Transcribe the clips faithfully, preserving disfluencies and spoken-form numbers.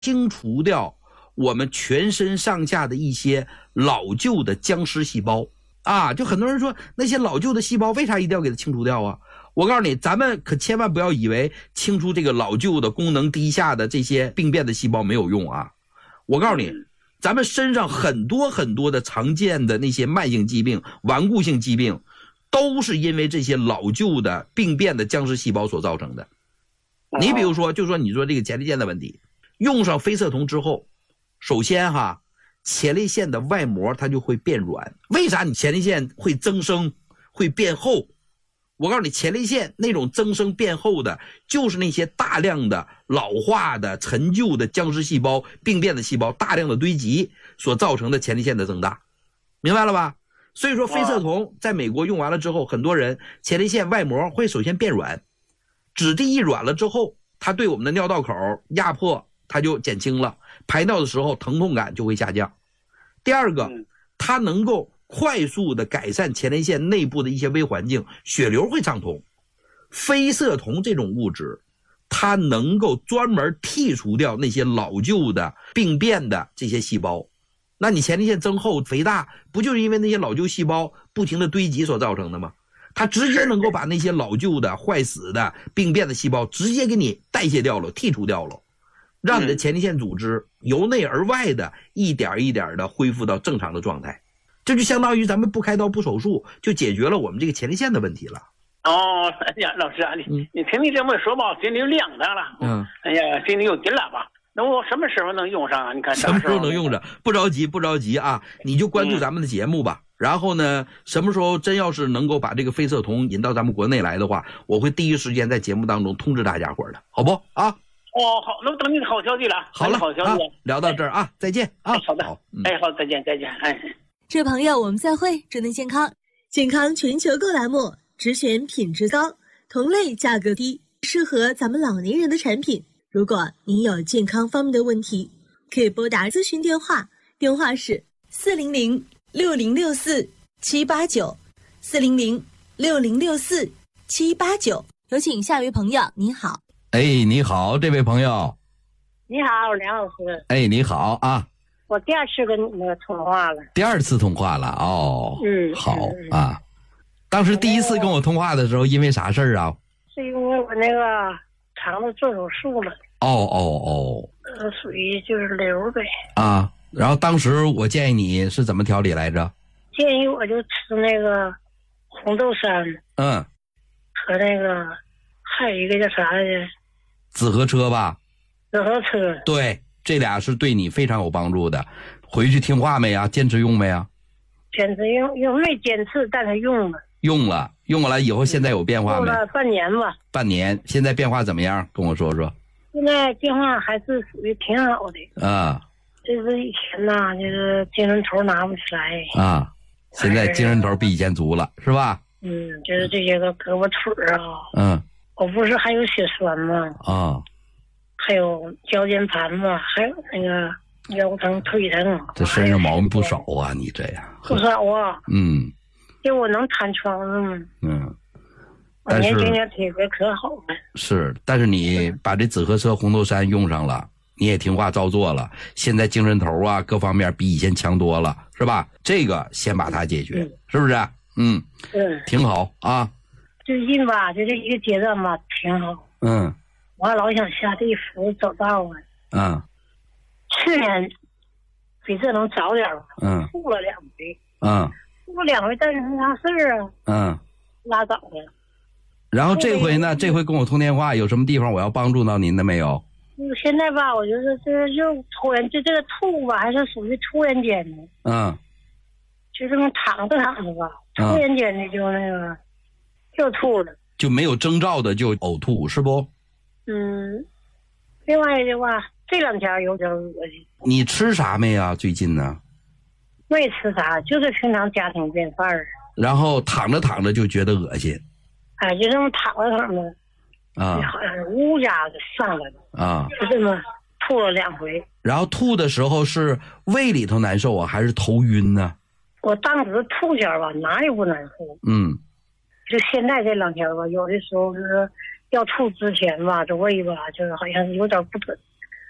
清除掉我们全身上下的一些老旧的僵尸细胞啊。就很多人说那些老旧的细胞为啥一定要给它清除掉啊？我告诉你，咱们可千万不要以为清除这个老旧的功能低下的这些病变的细胞没有用啊。我告诉你，咱们身上很多很多的常见的那些慢性疾病、顽固性疾病，都是因为这些老旧的病变的僵尸细胞所造成的。你比如说，就说你说这个前列腺的问题，用上非色酮之后，首先哈，前列腺的外膜它就会变软。为啥你前列腺会增生、会变厚？我告诉你，前列腺那种增生变厚的，就是那些大量的老化的陈旧的僵尸细胞、病变的细胞大量的堆积所造成的前列腺的增大，明白了吧？所以说非色酮在美国用完了之后，很多人前列腺外膜会首先变软，质地一软了之后，它对我们的尿道口压迫它就减轻了，排尿的时候疼痛感就会下降。第二个，它能够快速的改善前列腺内部的一些微环境，血流会畅通。非色酮这种物质，它能够专门剔除掉那些老旧的病变的这些细胞。那你前列腺增厚肥大，不就是因为那些老旧细胞不停的堆积所造成的吗？它直接能够把那些老旧的坏死的病变的细胞直接给你代谢掉了，剔除掉了，让你的前列腺组织由内而外的一点一点的恢复到正常的状态。这就相当于咱们不开刀不手术就解决了我们这个前列腺的问题了。 哦，哎呀，老师啊，你、嗯、你听你这么说吧，心里有亮堂了。嗯，哎呀，心里有底了吧？那我什么时候能用上啊？你看什么时候能用上？不着急，不着急啊！你就关注咱们的节目吧。嗯、然后呢，什么时候真要是能够把这个非色酮引到咱们国内来的话，我会第一时间在节目当中通知大家伙的，好不啊？ 哦，好，那等你的好消息了。 好了， 好消息了、 啊。聊到这儿啊，再见啊！ 好的，好嗯、哎，好，再见，再见，哎。 这朋友，我们再会。祝您健康，健康全球购栏目只选品质高、同类价格低、适合咱们老年人的产品。如果您有健康方面的问题，可以拨打咨询电话，电话是四零零六零六四七八九，四零零六零六四七八九。有请下一位朋友，你好。 哎，你好，这位朋友。 你好，梁老师。 哎，你好啊。 我第二次跟你那个通话了。 第二次通话了哦。 嗯， 好啊。当时第一次跟我通话的时候，因为啥事儿啊？ 是因为我那个肠子做手术了。 哦哦哦。 呃，属于就是瘤呗。 啊，然后当时我建议你是怎么调理来着？ 建议我就吃那个红豆杉。 嗯。 和那个还有一个叫啥来着？ 紫河车吧。 紫河车。对。 这俩是对你非常有帮助的，回去听话没呀？坚持用没呀？ 坚持用，用没坚持，但是用了。 用了，用了以后现在有变化没？ 用了半年吧。 半年，现在变化怎么样？跟我说说。 现在变化还是属于挺好的。 啊。 就是以前呐，就是精神头拿不起来。 啊。现在精神头比以前足了，是吧？ 嗯，就是这些个胳膊腿啊。 嗯。 我不是还有血栓吗？ 啊。 还有腰间盘嘛，还有那个腰疼腿疼， 这身上毛病不少啊！你这样不少啊。 嗯， 就我能弹窗子吗？ 嗯， 我年轻点体格可好了。 是，但是你把这紫河车红豆杉用上了，你也听话照做了，现在精神头啊各方面比以前强多了，是吧？这个先把它解决，嗯、是不是？嗯， 嗯， 挺好啊。 最近吧，就这一个阶段吧，挺好。 嗯。 我还老想下地府走道啊。 嗯。 去年比这能早点吧。 嗯。 吐了两回。 嗯。 吐了两回，但是没啥事儿啊。 嗯。 拉倒了。 然后这回呢？这回跟我通电话，有什么地方我要帮助到您的没有？ 嗯，现在吧，我觉得这就突然就这个吐吧，还是属于突然间的。 嗯。 就这么躺着躺着吧，突然间的就那个、嗯、就吐了。 就没有征兆的就呕吐是不？ 嗯，另外的话，这两天有点恶心。 你吃啥没啊？最近呢？ 没吃啥，就是平常家庭便饭儿。 然后躺着躺着就觉得恶心。 哎，就这么躺着躺着， 啊， 好像是乌家子上来了啊， 就这么吐了两回。 然后吐的时候是胃里头难受啊，还是头晕呢？ 我当时吐前吧，哪里不难受？ 嗯。 就现在这两天吧，有的时候是要吐之前吧，这胃吧，就是好像有点不准，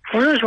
不是说。